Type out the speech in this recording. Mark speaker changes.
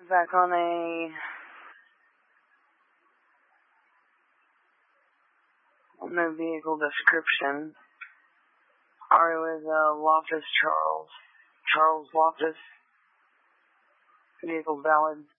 Speaker 1: Back on the vehicle description. Ari was Loftus Charles Loftus. Vehicle valid.